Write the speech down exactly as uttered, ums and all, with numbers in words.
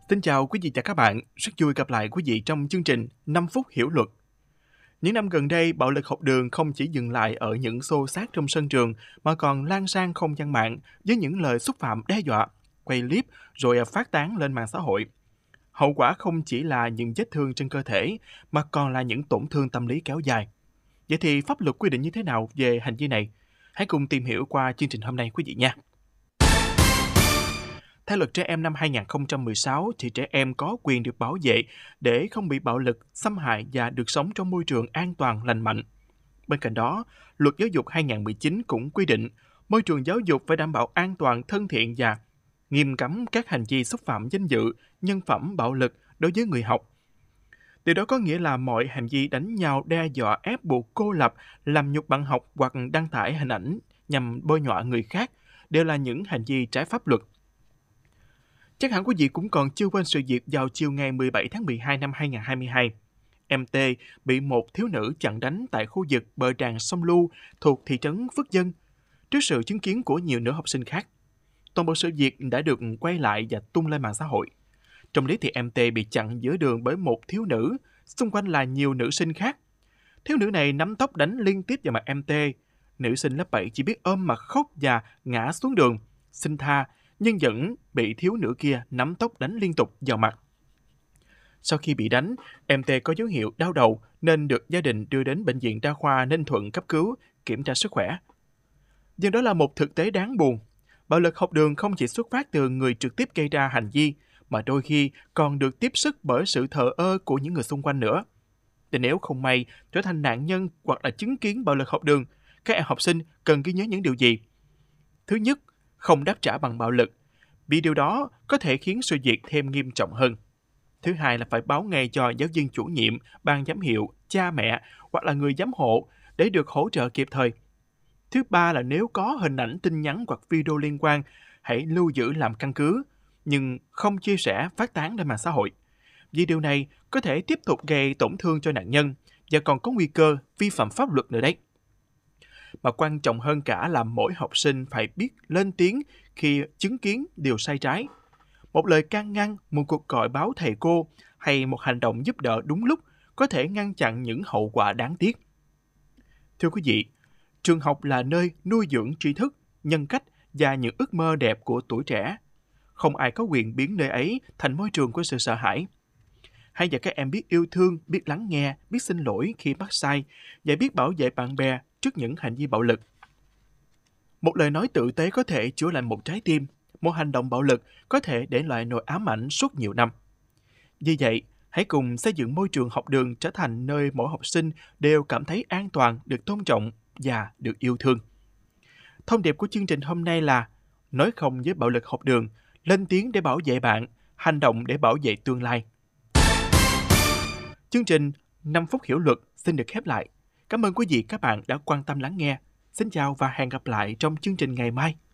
Xin chào quý vị và các bạn, rất vui gặp lại quý vị trong chương trình năm phút hiểu luật. Những năm gần đây, bạo lực học đường không chỉ dừng lại ở những xô xát trong sân trường mà còn lan sang không gian mạng với những lời xúc phạm đe dọa, quay clip rồi phát tán lên mạng xã hội. Hậu quả không chỉ là những vết thương trên cơ thể mà còn là những tổn thương tâm lý kéo dài. Vậy thì pháp luật quy định như thế nào về hành vi này? Hãy cùng tìm hiểu qua chương trình hôm nay quý vị nha. Theo luật trẻ em năm hai không một sáu, thì trẻ em có quyền được bảo vệ để không bị bạo lực, xâm hại và được sống trong môi trường an toàn, lành mạnh. Bên cạnh đó, luật giáo dục hai không một chín cũng quy định môi trường giáo dục phải đảm bảo an toàn, thân thiện và nghiêm cấm các hành vi xúc phạm danh dự, nhân phẩm, bạo lực đối với người học. Điều đó có nghĩa là mọi hành vi đánh nhau, đe dọa, ép buộc, cô lập, làm nhục bạn học hoặc đăng tải hình ảnh nhằm bôi nhọ người khác đều là những hành vi trái pháp luật. Chắc hẳn quý vị cũng còn chưa quên sự việc vào chiều ngày mười bảy tháng mười hai năm hai không hai hai. Em T bị một thiếu nữ chặn đánh tại khu vực bờ tràn sông Lu thuộc thị trấn Phước Dân, trước sự chứng kiến của nhiều nữ học sinh khác. Toàn bộ sự việc đã được quay lại và tung lên mạng xã hội. Trong clip thì em T bị chặn giữa đường bởi một thiếu nữ, xung quanh là nhiều nữ sinh khác. Thiếu nữ này nắm tóc đánh liên tiếp vào mặt em T. Nữ sinh lớp bảy chỉ biết ôm mặt khóc và ngã xuống đường, xin tha, nhưng vẫn bị thiếu nữ kia nắm tóc đánh liên tục vào mặt. Sau khi bị đánh, em T có dấu hiệu đau đầu nên được gia đình đưa đến bệnh viện đa khoa Ninh Thuận cấp cứu, kiểm tra sức khỏe. Nhưng đó là một thực tế đáng buồn. Bạo lực học đường không chỉ xuất phát từ người trực tiếp gây ra hành vi, mà đôi khi còn được tiếp sức bởi sự thờ ơ của những người xung quanh nữa. Để nếu không may trở thành nạn nhân hoặc là chứng kiến bạo lực học đường, các em học sinh cần ghi nhớ những điều gì? Thứ nhất, không đáp trả bằng bạo lực, vì điều đó có thể khiến sự việc thêm nghiêm trọng hơn. Thứ hai là phải báo ngay cho giáo viên chủ nhiệm, ban giám hiệu, cha mẹ hoặc là người giám hộ để được hỗ trợ kịp thời. Thứ ba là nếu có hình ảnh, tin nhắn hoặc video liên quan, hãy lưu giữ làm căn cứ, nhưng không chia sẻ, phát tán lên mạng xã hội. Vì điều này có thể tiếp tục gây tổn thương cho nạn nhân và còn có nguy cơ vi phạm pháp luật nữa đấy. Mà quan trọng hơn cả là mỗi học sinh phải biết lên tiếng khi chứng kiến điều sai trái. Một lời can ngăn, một cuộc gọi báo thầy cô hay một hành động giúp đỡ đúng lúc có thể ngăn chặn những hậu quả đáng tiếc. Thưa quý vị, trường học là nơi nuôi dưỡng tri thức, nhân cách và những ước mơ đẹp của tuổi trẻ. Không ai có quyền biến nơi ấy thành môi trường của sự sợ hãi. Hãy dạy các em biết yêu thương, biết lắng nghe, biết xin lỗi khi mắc sai và biết bảo vệ bạn bè trước những hành vi bạo lực. Một lời nói tử tế có thể chữa lành một trái tim, một hành động bạo lực có thể để lại nỗi ám ảnh suốt nhiều năm. Vì vậy, hãy cùng xây dựng môi trường học đường trở thành nơi mỗi học sinh đều cảm thấy an toàn, được tôn trọng và được yêu thương. Thông điệp của chương trình hôm nay là nói không với bạo lực học đường, lên tiếng để bảo vệ bạn, hành động để bảo vệ tương lai. Chương trình năm phút hiểu luật xin được khép lại. Cảm ơn quý vị các bạn đã quan tâm lắng nghe. Xin chào và hẹn gặp lại trong chương trình ngày mai.